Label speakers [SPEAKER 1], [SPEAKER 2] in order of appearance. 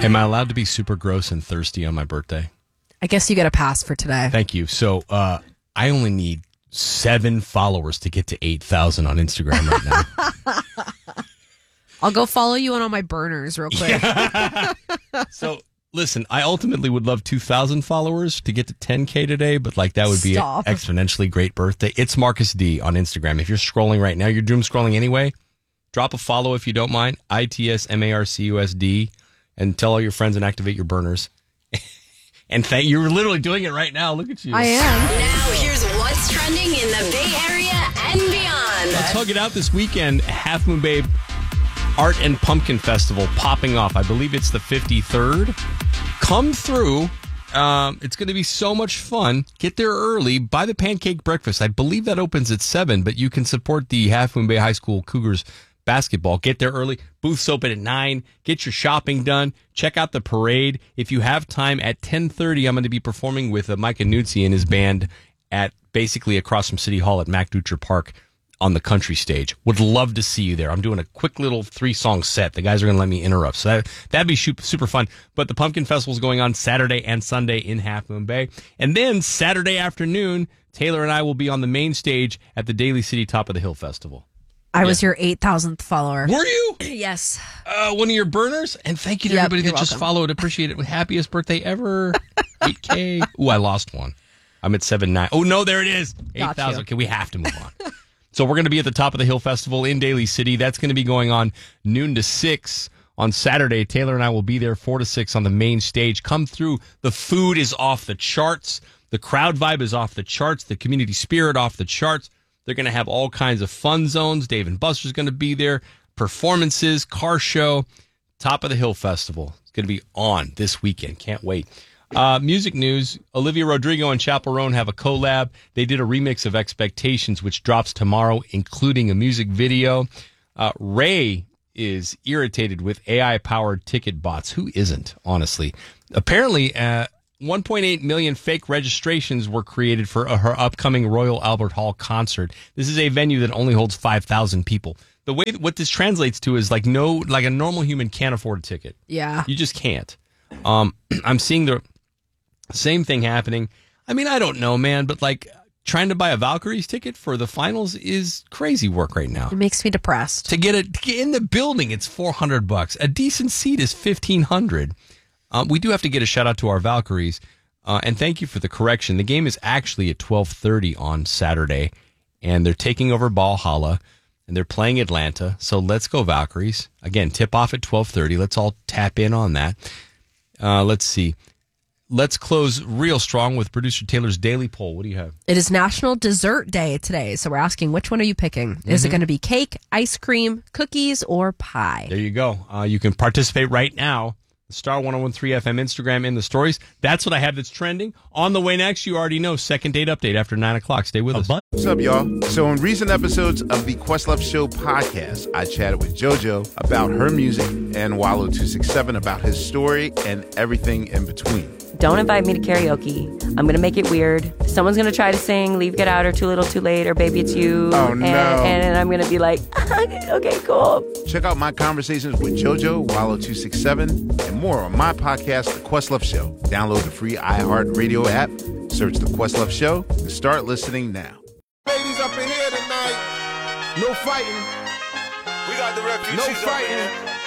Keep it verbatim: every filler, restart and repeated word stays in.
[SPEAKER 1] Am I allowed to be super gross and thirsty on my birthday?
[SPEAKER 2] I guess you get a pass for today.
[SPEAKER 1] Thank you. So uh, I only need seven followers to get to eight thousand on Instagram right now.
[SPEAKER 2] I'll go follow you on all my burners real quick.
[SPEAKER 1] Yeah. So, listen, I ultimately would love two thousand followers to get to ten K today, but like that would be an
[SPEAKER 2] Stop.
[SPEAKER 1] exponentially great birthday. It's Marcus D on Instagram. If you're scrolling right now, you're doom scrolling anyway, drop a follow if you don't mind, I T S M A R C U S D, and tell all your friends and activate your burners. And thank you're literally doing it right now. Look at you.
[SPEAKER 2] I am.
[SPEAKER 3] Now here's what's trending in the Bay Area and beyond.
[SPEAKER 1] Let's hug it out this weekend. Half Moon Bay Art and Pumpkin Festival popping off. I believe it's the fifty-third. Come through. Um, it's going to be so much fun. Get there early. Buy the pancake breakfast. I believe that opens at seven, but you can support the Half Moon Bay High School Cougars basketball. Get there early. Booths open at nine. Get your shopping done. Check out the parade. If you have time, at ten thirty, I'm going to be performing with uh, Micah Nuzzi and his band at basically across from City Hall at Mac Dutra Park on the country stage. Would love to see you there. I'm doing a quick little three-song set. The guys are going to let me interrupt. So that, that'd be super fun. But the Pumpkin Festival is going on Saturday and Sunday in Half Moon Bay. And then Saturday afternoon, Taylor and I will be on the main stage at the Daly City Top of the Hill Festival.
[SPEAKER 2] I was your eight thousandth follower.
[SPEAKER 1] Were you?
[SPEAKER 2] Yes.
[SPEAKER 1] Uh, one of your burners? And thank you to
[SPEAKER 2] Yep,
[SPEAKER 1] everybody that
[SPEAKER 2] you're
[SPEAKER 1] just
[SPEAKER 2] welcome.
[SPEAKER 1] followed. Appreciate it. Happiest birthday ever. eight K. Ooh, I lost one. I'm at seven nine. Oh, no, there it is.
[SPEAKER 2] Got
[SPEAKER 1] eight thousand.
[SPEAKER 2] you.
[SPEAKER 1] Okay, we have to move on. So we're going to be at the Top of the Hill Festival in Daly City. That's going to be going on noon to six on Saturday. Taylor and I will be there four to six on the main stage. Come through. The food is off the charts. The crowd vibe is off the charts. The community spirit off the charts. They're going to have all kinds of fun zones. Dave and Buster's going to be there. Performances, car show, Top of the Hill Festival. It's going to be on this weekend. Can't wait. Uh, music news, Olivia Rodrigo and Chappell Roan have a collab. They did a remix of Expectations, which drops tomorrow, including a music video. Uh, Ray is irritated with A I-powered ticket bots. Who isn't, honestly? Apparently, uh, one point eight million fake registrations were created for uh, her upcoming Royal Albert Hall concert. This is a venue that only holds five thousand people. The way what this translates to is like no, like a normal human can't afford a ticket.
[SPEAKER 2] Yeah.
[SPEAKER 1] You just can't. Um, I'm seeing the same thing happening. I mean, I don't know, man, but like trying to buy a Valkyries ticket for the finals is crazy work right now.
[SPEAKER 2] It makes me depressed.
[SPEAKER 1] To get it to get in the building, it's four hundred bucks. A decent seat is fifteen hundred. Um, we do have to get a shout out to our Valkyries, uh, and thank you for the correction. The game is actually at twelve thirty on Saturday, and they're taking over Valhalla, and they're playing Atlanta. So let's go Valkyries. Again, tip off at twelve thirty. Let's all tap in on that. Uh, let's see. Let's close real strong with producer Taylor's daily poll. What do you have?
[SPEAKER 2] It is National Dessert Day today, so we're asking which one are you picking? Mm-hmm. Is it going to be cake, ice cream, cookies, or pie?
[SPEAKER 1] There you go. Uh, you can participate right now. The Star one oh one point three F M Instagram in the stories. That's what I have that's trending. On the way next, you already know, second date update after nine o'clock. Stay with us.
[SPEAKER 4] What's up, y'all? So in recent episodes of the Questlove Show podcast, I chatted with JoJo about her music and Wallow two six seven about his story and everything in between.
[SPEAKER 5] Don't invite me to karaoke. I'm going to make it weird. Someone's going to try to sing Leave, Get Out, or Too Little, Too Late, or Baby It's You.
[SPEAKER 4] Oh,
[SPEAKER 5] and,
[SPEAKER 4] no.
[SPEAKER 5] And I'm going to be like, okay, cool.
[SPEAKER 4] Check out my conversations with JoJo, Wallow two six seven, and more on my podcast, The Questlove Show. Download the free iHeartRadio app, search The Questlove Show, and start listening now.
[SPEAKER 6] Ladies up in here tonight. No fighting.
[SPEAKER 7] We got the refugees
[SPEAKER 6] No
[SPEAKER 7] up in
[SPEAKER 6] fighting.
[SPEAKER 7] here.